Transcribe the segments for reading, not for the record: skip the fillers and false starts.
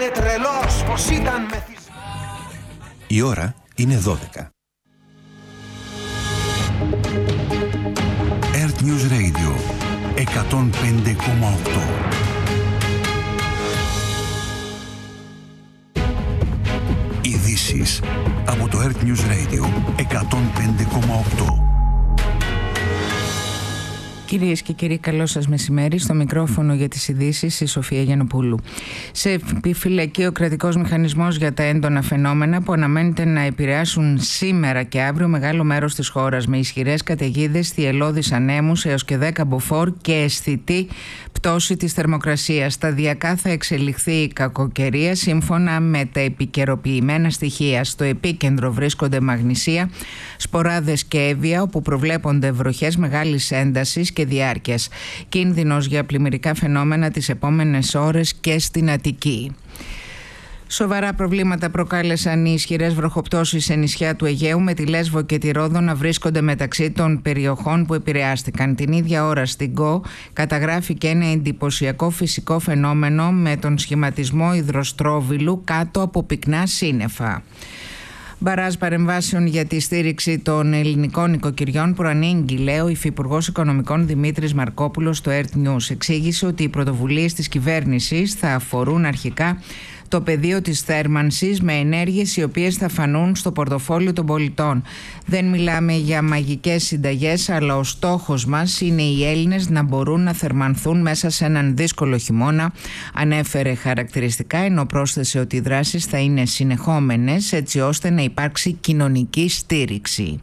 λέγανε τρελός, πως ήταν μεθυσμένος. Η ώρα είναι 12. Earth News Radio 105,8. Ειδήσεις από το Earth News Radio 105,8. Κυρίες και κύριοι, καλό σας μεσημέρι. Στο μικρόφωνο για τις ειδήσεις η Σοφία Γιαννοπούλου. Σε επιφυλακή ο κρατικός μηχανισμός για τα έντονα φαινόμενα που αναμένεται να επηρεάσουν σήμερα και αύριο μεγάλο μέρος της χώρας, με ισχυρές καταιγίδες, θυελλώδεις ανέμους έως και 10 μποφόρ και αισθητή πτώση της θερμοκρασίας. Σταδιακά θα εξελιχθεί η κακοκαιρία σύμφωνα με τα επικαιροποιημένα στοιχεία. Στο επίκεντρο βρίσκονται Μαγνησία, Σποράδες και Εύβοια, όπου προβλέπονται βροχές μεγάλης έντασης και διάρκειας. Κίνδυνος για πλημμυρικά φαινόμενα τις επόμενες ώρες και στην Αττική. Σοβαρά προβλήματα προκάλεσαν οι ισχυρές βροχοπτώσεις σε νησιά του Αιγαίου, με τη Λέσβο και τη Ρόδο να βρίσκονται μεταξύ των περιοχών που επηρεάστηκαν. Την ίδια ώρα στην Γκο καταγράφηκε ένα εντυπωσιακό φυσικό φαινόμενο με τον σχηματισμό υδροστρόβιλου κάτω από πυκνά σύννεφα. Μπαράζ παρεμβάσεων για τη στήριξη των ελληνικών νοικοκυριών προανήγγειλε ο Υφυπουργός Οικονομικών Δημήτρης Μαρκόπουλος στο Earth News. Εξήγησε ότι οι πρωτοβουλίες της κυβέρνησης θα αφορούν αρχικά το πεδίο της θέρμανσης, με ενέργειες οι οποίες θα φανούν στο πορτοφόλι των πολιτών. Δεν μιλάμε για μαγικές συνταγές, αλλά ο στόχος μας είναι οι Έλληνες να μπορούν να θερμανθούν μέσα σε έναν δύσκολο χειμώνα, ανέφερε χαρακτηριστικά, ενώ πρόσθεσε ότι οι δράσεις θα είναι συνεχόμενες έτσι ώστε να υπάρξει κοινωνική στήριξη.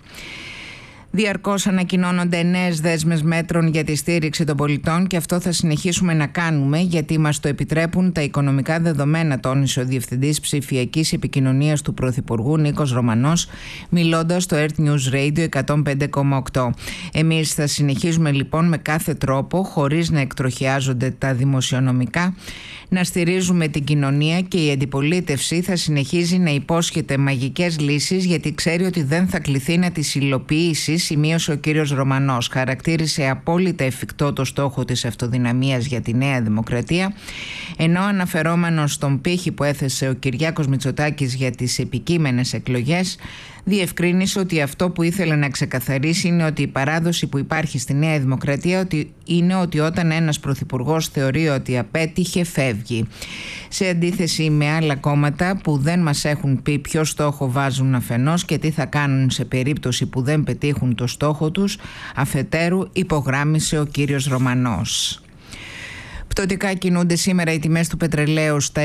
Διαρκώς ανακοινώνονται νέες δέσμες μέτρων για τη στήριξη των πολιτών και αυτό θα συνεχίσουμε να κάνουμε γιατί μας το επιτρέπουν τα οικονομικά δεδομένα, τόνισε ο Διευθυντής Ψηφιακής Επικοινωνίας του Πρωθυπουργού Νίκος Ρωμανός, μιλώντας στο Earth News Radio 105,8. Εμείς θα συνεχίζουμε λοιπόν με κάθε τρόπο, χωρίς να εκτροχιάζονται τα δημοσιονομικά, να στηρίζουμε την κοινωνία και η αντιπολίτευση θα συνεχίζει να υπόσχεται μαγικές λύσεις γιατί ξέρει ότι δεν θα κληθεί να τις υλοποιήσει, σημείωσε ο κύριος Ρωμανός. Χαρακτήρισε απόλυτα εφικτό το στόχο της αυτοδυναμίας για τη Νέα Δημοκρατία, ενώ αναφερόμενος στον πύχη που έθεσε ο Κυριάκος Μητσοτάκης για τις επικείμενες εκλογές, διευκρίνησε ότι αυτό που ήθελε να ξεκαθαρίσει είναι ότι η παράδοση που υπάρχει στη Νέα Δημοκρατία είναι ότι όταν ένας πρωθυπουργός θεωρεί ότι απέτυχε, φεύγει. Σε αντίθεση με άλλα κόμματα που δεν μας έχουν πει ποιο στόχο βάζουν αφενός και τι θα κάνουν σε περίπτωση που δεν πετύχουν το στόχο τους, αφετέρου, υπογράμμισε ο κύριος Ρωμανός. Πτωτικά κινούνται σήμερα οι τιμές του πετρελαίου στα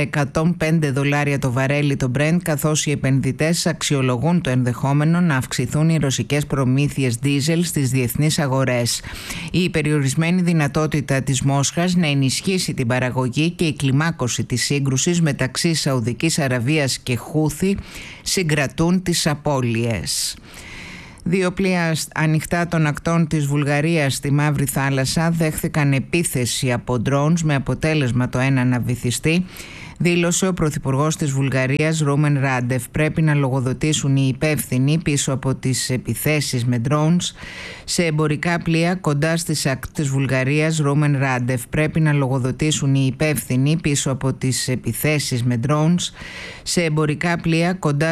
$105 το βαρέλι το Brent, καθώς οι επενδυτές αξιολογούν το ενδεχόμενο να αυξηθούν οι ρωσικές προμήθειες δίζελ στις διεθνείς αγορές. Η περιορισμένη δυνατότητα της Μόσχας να ενισχύσει την παραγωγή και η κλιμάκωση της σύγκρουσης μεταξύ Σαουδικής Αραβίας και Χούθη συγκρατούν τις απώλειες. 2 πλοία ανοιχτά των ακτών της Βουλγαρίας στη Μαύρη Θάλασσα δέχθηκαν επίθεση από drones με αποτέλεσμα το ένα να βυθιστεί, δήλωσε ο Πρωθυπουργός της Βουλγαρίας Ρούμεν Ράντεφ. Πρέπει να λογοδοτήσουν οι υπεύθυνοι πίσω από τις επιθέσεις με drones σε εμπορικά πλοία κοντά στις ακτές της Βουλγαρίας. Ρούμεν Ράντεφ. Πρέπει να λογοδοτήσουν οι υπεύθυνοι πίσω από τις επιθέσεις με drones σε εμπορικά πλοία κοντά